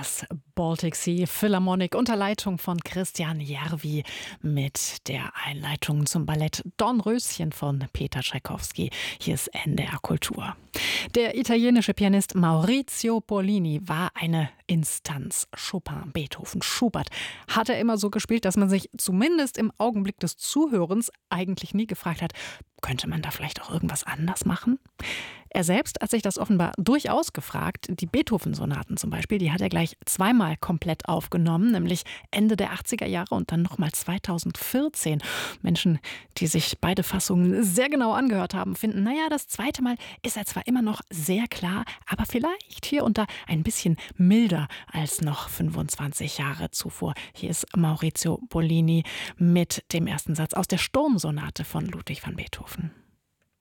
das Baltic Sea Philharmonic unter Leitung von Christian Järvi mit der Einleitung zum Ballett Dornröschen von Peter Tschaikowski. Hier ist NDR Kultur. Der italienische Pianist Maurizio Pollini war eine Instanz. Chopin, Beethoven, Schubert hat er immer so gespielt, dass man sich zumindest im Augenblick des Zuhörens eigentlich nie gefragt hat, könnte man da vielleicht auch irgendwas anders machen? Er selbst hat sich das offenbar durchaus gefragt. Die Beethoven-Sonaten zum Beispiel, die hat er gleich zweimal komplett aufgenommen, nämlich Ende der 80er Jahre und dann nochmal 2014. Menschen, die sich beide Fassungen sehr genau angehört haben, finden, naja, das zweite Mal ist er zwar immer noch sehr klar, aber vielleicht hier und da ein bisschen milder als noch 25 Jahre zuvor. Hier ist Maurizio Pollini mit dem ersten Satz aus der Sturmsonate von Ludwig van Beethoven.